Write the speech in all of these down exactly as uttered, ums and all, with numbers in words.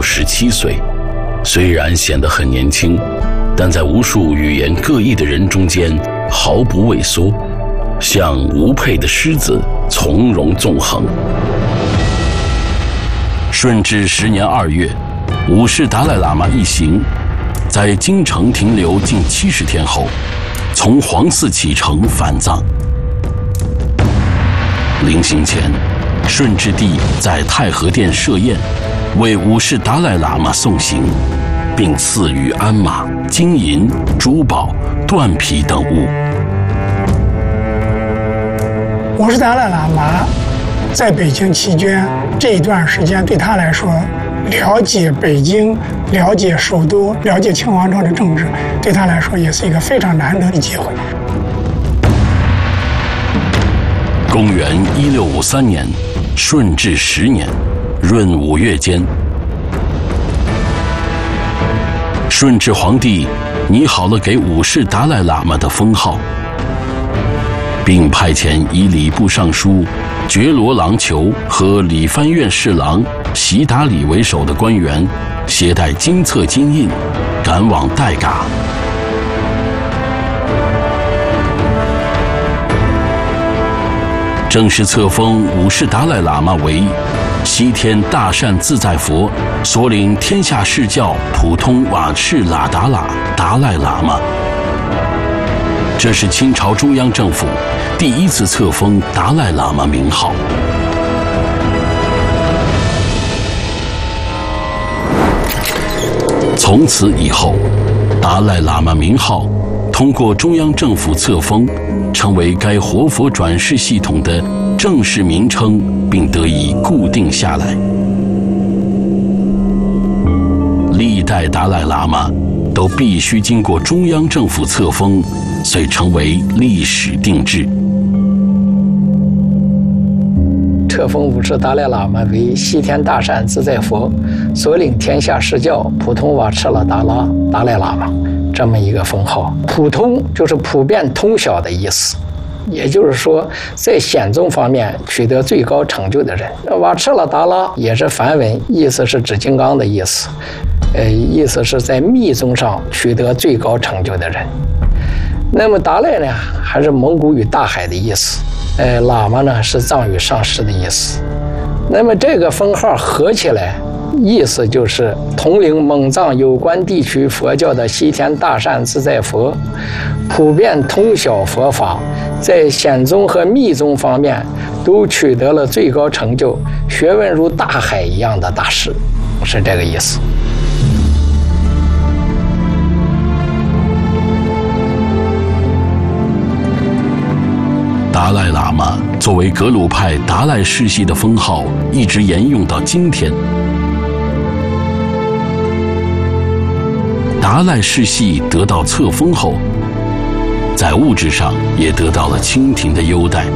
十七岁，虽然显得很年轻，但在无数语言各异的人中间毫不畏缩，像无佩的狮子，从容纵横。顺治十年二月，五世达赖喇嘛一行在京城停留近七十天后，从皇寺启程返藏。临行前，顺治帝在太和殿设宴，为五世达赖喇嘛送行，并赐予鞍马、金银、珠宝、缎皮等物。 五世达赖喇嘛在北京期间这一段时间，对他来说，了解北京、了解首都、了解清王朝的政治，对他来说也是一个非常难得的机会。 公元一六五三年，顺治十年，闰五月间，顺治皇帝拟好了给五世达赖喇嘛的封号，并派遣以礼部尚书觉罗郎求和理藩院侍郎习达里为首的官员，携带金册金印，赶往代嘎。正式册封五世达赖喇嘛为西天大善自在佛，所领天下释教普通瓦赤喇达喇达赖喇嘛。这是清朝中央政府第一次册封达赖喇嘛名号。从此以后，达赖喇嘛名号通过中央政府册封，成为该活佛转世系统的正式名称，并得以固定下来。历代达赖喇嘛都必须经过中央政府册封，遂成为历史定制。 册封五世达赖喇嘛为西天大善自在佛，所领天下释教普通瓦赤喇达拉达赖喇嘛，这么一个封号。普通就是普遍通晓的意思，也就是说，在显宗方面取得最高成就的人。瓦赤喇达拉也是梵文，意思是指金刚的意思，呃，意思是在密宗上取得最高成就的人。那么达赖呢，还是蒙古语大海的意思，呃，喇嘛呢是藏语上师的意思。那么这个封号合起来，意思就是统领蒙藏有关地区佛教的西天大善自在佛，普遍通晓佛法，在显宗和密宗方面都取得了最高成就，学问如大海一样的大师，是这个意思。 达赖喇嘛作为格鲁派达赖世系的封号，一直沿用到今天。达赖世系得到册封后，在物质上也得到了清廷的优待。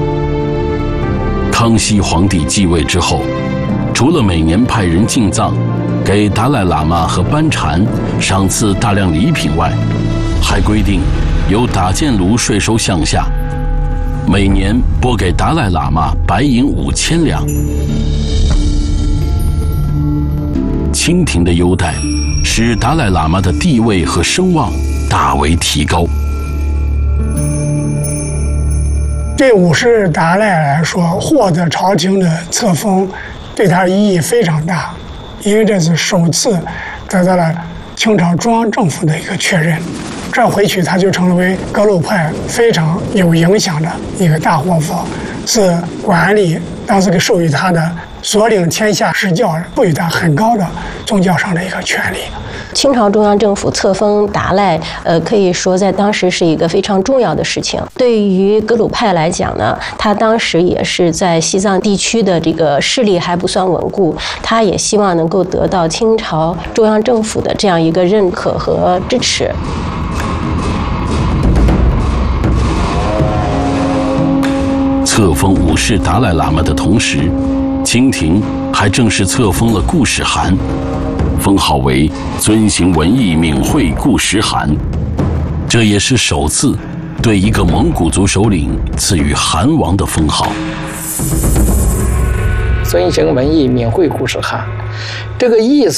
康熙皇帝继位之后，除了每年派人进藏，给达赖喇嘛和班禅赏赐大量礼品外，还规定由打箭炉税收项下，每年拨给达赖喇嘛白银五千两。清廷的优待使达赖喇嘛的地位和声望大为提高。 对五世达赖来说，获得朝廷的册封，对他意义非常大，因为这是首次得到了清朝中央政府的一个确认。这回去他就成为格鲁派非常有影响的一个大活佛，是管理当时给授予他的所领天下释教，赋予他很高的宗教上的一个权利。 清朝中央政府册封达赖，呃，可以说在当时是一个非常重要的事情。对于格鲁派来讲呢，他当时也是在西藏地区的这个势力还不算稳固，他也希望能够得到清朝中央政府的这样一个认可和支持。 册封五世达赖喇嘛的同时，清廷还正式册封了顾始汗，封号为遵行文艺敏慧顾始汗。这也是首次对一个蒙古族首领赐予汗王的封号。 遵行文艺敏慧顾始汗，这个意思